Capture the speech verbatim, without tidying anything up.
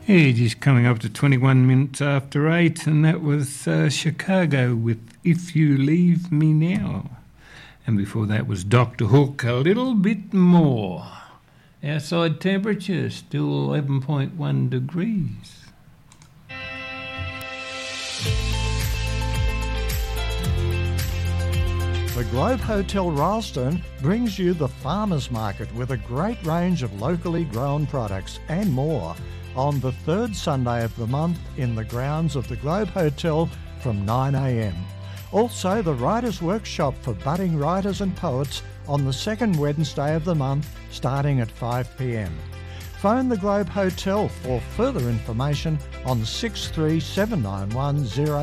Yeah, just coming up to twenty-one minutes after eight, and that was uh, Chicago with If You Leave Me Now. And before that was Doctor Hook, A Little Bit More. Outside temperature still eleven point one degrees. The Globe Hotel Rylstone brings you the Farmers Market with a great range of locally grown products and more on the third Sunday of the month in the grounds of the Globe Hotel from nine a m. Also the Writers' Workshop for budding writers and poets on the second Wednesday of the month starting at five p m. Phone the Globe Hotel for further information on six three seven nine one zero